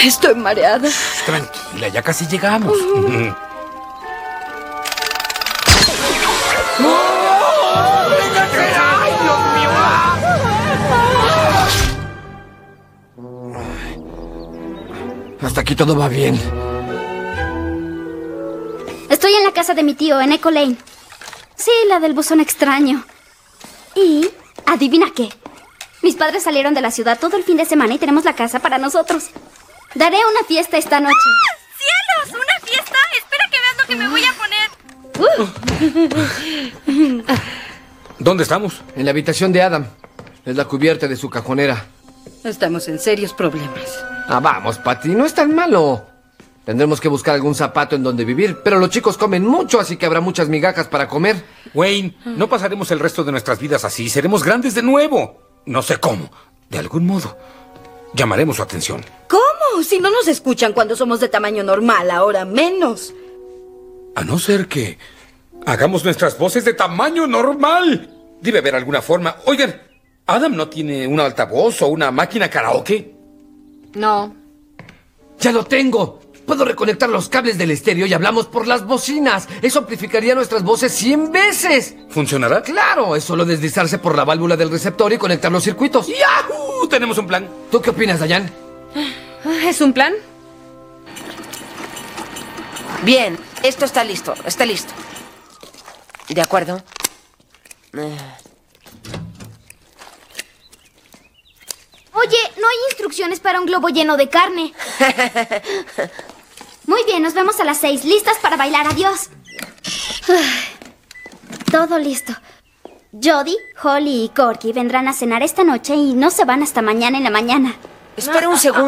Estoy mareada. Tranquila, ya casi llegamos. ¡Ay, Dios mío! Hasta aquí todo va bien. Estoy en la casa de mi tío, en Echo Lane. Sí, la del buzón extraño. Y, ¿adivina qué? Mis padres salieron de la ciudad todo el fin de semana y tenemos la casa para nosotros. Daré una fiesta esta noche. ¡Ah! ¡Cielos! ¿Una fiesta? Espera que veas lo que me voy a poner. ¿Dónde estamos? En la habitación de Adam. Es la cubierta de su cajonera. Estamos en serios problemas. Ah, vamos, Patty, no es tan malo. Tendremos que buscar algún zapato en donde vivir, pero los chicos comen mucho, así que habrá muchas migajas para comer. Wayne, no pasaremos el resto de nuestras vidas así. Seremos grandes de nuevo. No sé cómo. De algún modo. Llamaremos su atención. ¿Cómo? Si no nos escuchan cuando somos de tamaño normal, ahora menos. A no ser que hagamos nuestras voces de tamaño normal. Debe haber alguna forma. Oigan, ¿Adam no tiene un altavoz o una máquina karaoke? No. ¡Ya lo tengo! Puedo reconectar los cables del estéreo y hablamos por las bocinas. Eso amplificaría nuestras voces 100 veces. ¿Funcionará? ¡Claro! Es solo deslizarse por la válvula del receptor y conectar los circuitos. ¡Yahoo! Tenemos un plan. ¿Tú qué opinas, Dayan? ¿Es un plan? Bien, esto está listo, está listo. ¿De acuerdo? Oye, no hay instrucciones para un globo lleno de carne. Muy bien, nos vemos a las 6. ¿Listas para bailar? Adiós. Todo listo. Jody, Holly y Corky vendrán a cenar esta noche y no se van hasta mañana en la mañana. Espera un segundo.